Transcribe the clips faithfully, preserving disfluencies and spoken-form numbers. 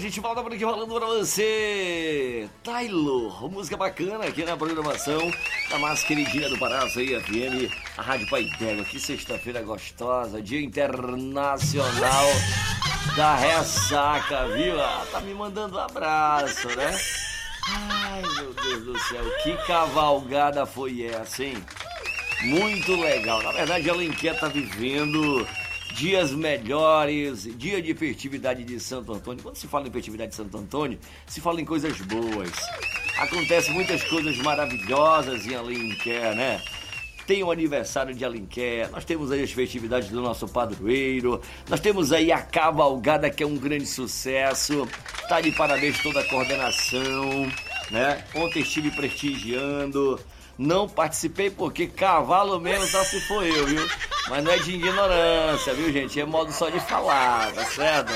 gente volta por aqui falando pra você. Taylor, música bacana aqui na programação da mais queridinha do Pará, aí, F M, a Rádio Pai d'Égua. Que sexta-feira gostosa, Dia Internacional da Ressaca, viu? Ah, tá me mandando um abraço, né? Ai, meu Deus do céu, que cavalgada foi essa, hein? Muito legal. Na verdade, a Alenquer tá vivendo dias melhores, dia de festividade de Santo Antônio. Quando se fala em festividade de Santo Antônio, se fala em coisas boas. Acontecem muitas coisas maravilhosas em Alenquer, né? Tem o aniversário de Alenquer, nós temos aí as festividades do nosso padroeiro, nós temos aí a cavalgada, que é um grande sucesso. Tá de parabéns toda a coordenação, né? Ontem estive prestigiando. Não participei porque cavalo mesmo só se for eu, viu? Mas não é de ignorância, viu, gente? É modo só de falar, tá certo?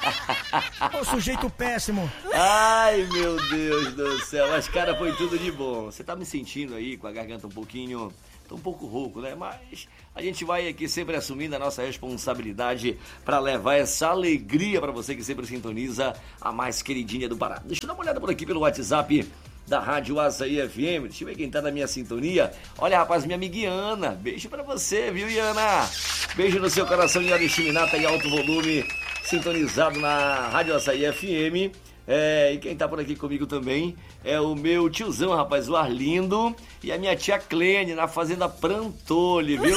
Ô, sujeito péssimo. Ai, meu Deus do céu. Mas, cara, foi tudo de bom. Você tá me sentindo aí com a garganta um pouquinho... Tô um pouco rouco, né? Mas a gente vai aqui sempre assumindo a nossa responsabilidade para levar essa alegria para você que sempre sintoniza a mais queridinha do Pará. Deixa eu dar uma olhada por aqui pelo WhatsApp da Rádio Açaí F M. Deixa eu ver quem tá na minha sintonia. Olha, rapaz, minha amiga Iana. Beijo pra você, viu, Iana? Beijo no seu coração de Aristiminata e alto volume, sintonizado na Rádio Açaí F M. É, e quem tá por aqui comigo também é o meu tiozão, rapaz, o Arlindo, e a minha tia Clene, na fazenda Prantole, viu?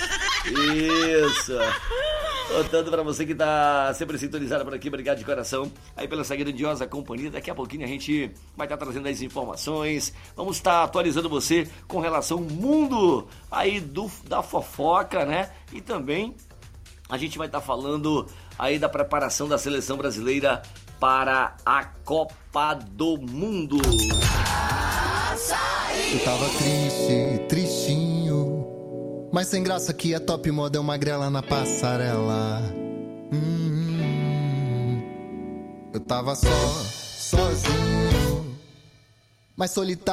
Isso. Contando pra você que tá sempre sintonizado por aqui, obrigado de coração aí pela essa grandiosa companhia. Daqui a pouquinho a gente vai estar trazendo as informações, vamos estar atualizando você com relação ao mundo aí do, da fofoca, né? E também a gente vai estar falando aí da preparação da seleção brasileira para a Copa do Mundo. Eu tava triste, tristinho, mas sem graça que a top moda é uma grela na passarela. Hum, eu tava só, sozinho, mas solitário.